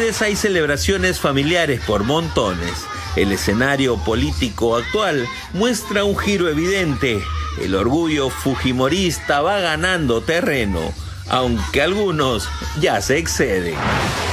Navidades hay celebraciones familiares por montones. El escenario político actual muestra un giro evidente. El orgullo fujimorista va ganando terreno, aunque algunos ya se exceden.